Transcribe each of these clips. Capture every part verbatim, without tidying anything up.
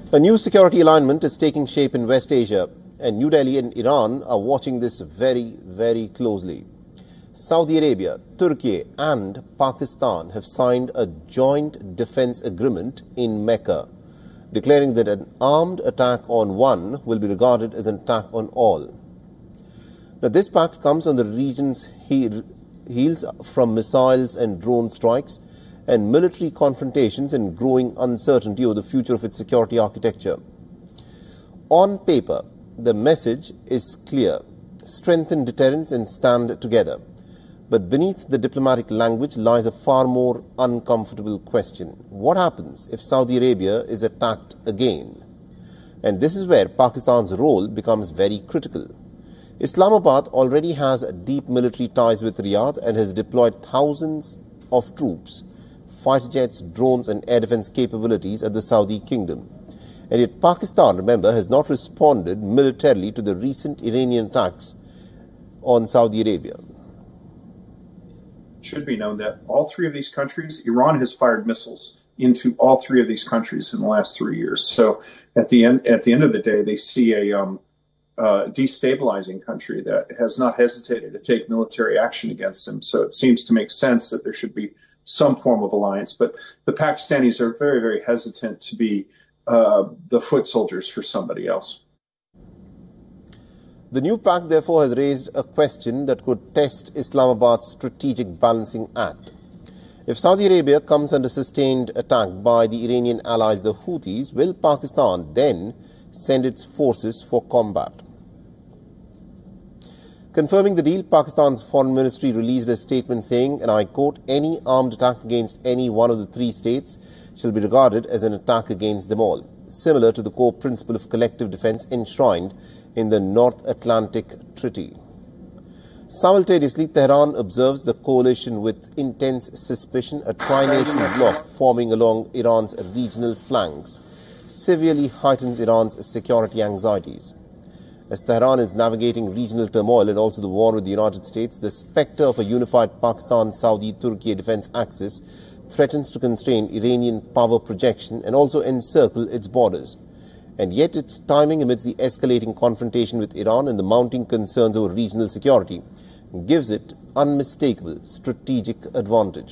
A new security alignment is taking shape in West Asia, and New Delhi and Iran are watching this very, very closely. Saudi Arabia, Turkey and Pakistan have signed a joint defense agreement in Mecca, declaring that an armed attack on one will be regarded as an attack on all. Now, this pact comes on the region's heel, heels from missiles and drone strikes and military confrontations and growing uncertainty over the future of its security architecture. On paper, the message is clear: strengthen deterrence and stand together. But beneath the diplomatic language lies a far more uncomfortable question. What happens if Saudi Arabia is attacked again? And this is where Pakistan's role becomes very critical. Islamabad already has deep military ties with Riyadh and has deployed thousands of troops, fighter jets, drones and air defense capabilities at the Saudi kingdom. And yet Pakistan, remember, has not responded militarily to the recent Iranian attacks on Saudi Arabia. It should be known that all three of these countries, Iran has fired missiles into all three of these countries in the last three years. So at the end, at the end of the day, they see a um, uh, destabilizing country that has not hesitated to take military action against them. So it seems to make sense that there should be some form of alliance. But the Pakistanis are very, very hesitant to be uh, the foot soldiers for somebody else. The new pact, therefore, has raised a question that could test Islamabad's strategic balancing act. If Saudi Arabia comes under sustained attack by the Iranian allies, the Houthis, will Pakistan then send its forces for combat? Confirming the deal, Pakistan's foreign ministry released a statement saying, and I quote, "Any armed attack against any one of the three states shall be regarded as an attack against them all," similar to the core principle of collective defense enshrined in the North Atlantic Treaty. Simultaneously, Tehran observes the coalition with intense suspicion, a tri-nation bloc forming along Iran's regional flanks severely heightens Iran's security anxieties. As Tehran is navigating regional turmoil and also the war with the United States, the spectre of a unified Pakistan-Saudi-Turkey defense axis threatens to constrain Iranian power projection and also encircle its borders. And yet its timing amidst the escalating confrontation with Iran and the mounting concerns over regional security gives it unmistakable strategic advantage.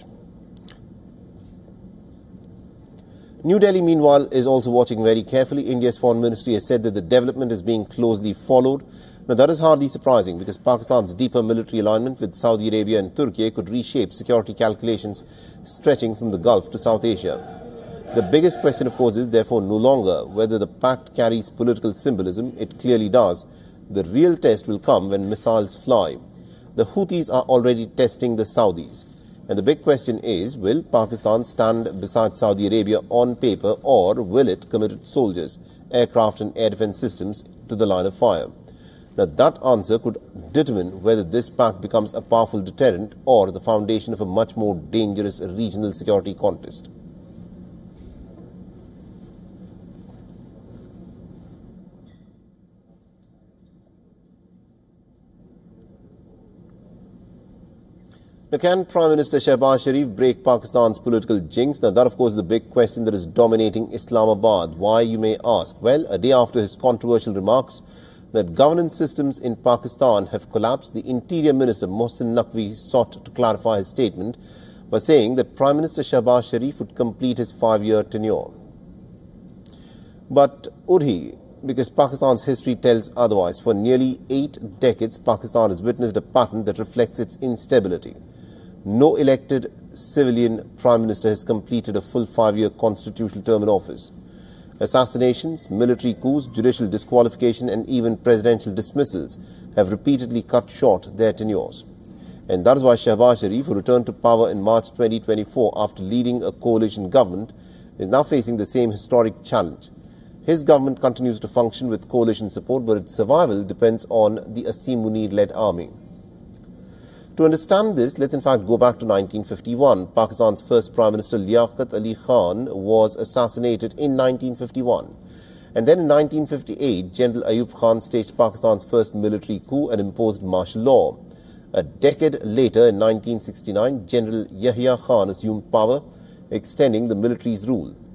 New Delhi, meanwhile, is also watching very carefully. India's foreign ministry has said that the development is being closely followed. Now, that is hardly surprising because Pakistan's deeper military alignment with Saudi Arabia and Turkey could reshape security calculations stretching from the Gulf to South Asia. The biggest question, of course, is therefore no longer whether the pact carries political symbolism. It clearly does. The real test will come when missiles fly. The Houthis are already testing the Saudis. And the big question is, will Pakistan stand beside Saudi Arabia on paper, or will it commit its soldiers, aircraft and air defense systems to the line of fire? Now, that answer could determine whether this pact becomes a powerful deterrent or the foundation of a much more dangerous regional security contest. Now, can Prime Minister Shehbaz Sharif break Pakistan's political jinx? Now, that, of course, is the big question that is dominating Islamabad. Why, you may ask? Well, a day after his controversial remarks that governance systems in Pakistan have collapsed, the Interior Minister Mohsin Naqvi sought to clarify his statement by saying that Prime Minister Shehbaz Sharif would complete his five-year tenure. But would he? Because Pakistan's history tells otherwise. For nearly eight decades, Pakistan has witnessed a pattern that reflects its instability. No elected civilian prime minister has completed a full five-year constitutional term in office. Assassinations, military coups, judicial disqualification and even presidential dismissals have repeatedly cut short their tenures. And that is why Shehbaz Sharif, who returned to power in March twenty twenty-four after leading a coalition government, is now facing the same historic challenge. His government continues to function with coalition support, but its survival depends on the Asim Munir-led army. To understand this, let's in fact go back to nineteen fifty-one. Pakistan's first Prime Minister Liaquat Ali Khan was assassinated in nineteen fifty-one. And then in nineteen fifty-eight, General Ayub Khan staged Pakistan's first military coup and imposed martial law. A decade later, in nineteen sixty-nine, General Yahya Khan assumed power, extending the military's rule.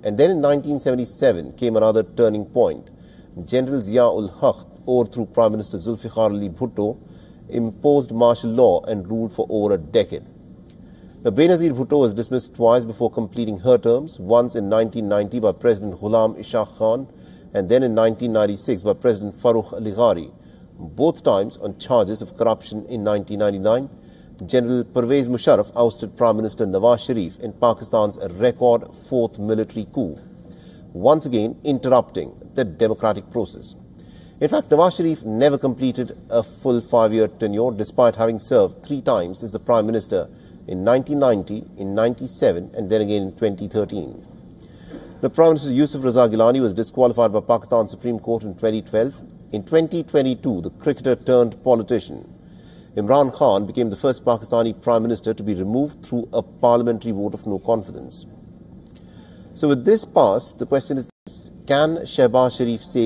And then in nineteen seventy-seven came another turning point. General Zia-ul-Haq, overthrew Prime Minister Zulfikar Ali Bhutto, imposed martial law and ruled for over a decade. Now, Benazir Bhutto was dismissed twice before completing her terms, once in nineteen ninety by President Ghulam Ishaq Khan and then in nineteen ninety-six by President Farooq Ali Ghari, both times on charges of corruption. In nineteen ninety-nine, General Pervez Musharraf ousted Prime Minister Nawaz Sharif in Pakistan's record fourth military coup, once again interrupting the democratic process. In fact, Nawaz Sharif never completed a full five-year tenure, despite having served three times as the Prime Minister in nineteen ninety, in ninety-seven and then again in twenty thirteen. The Prime Minister Yusuf Raza Gilani was disqualified by Pakistan Supreme Court in twenty twelve. In twenty twenty-two, the cricketer turned politician Imran Khan became the first Pakistani Prime Minister to be removed through a parliamentary vote of no confidence. So with this passed, the question is this: can Shehbaz Sharif say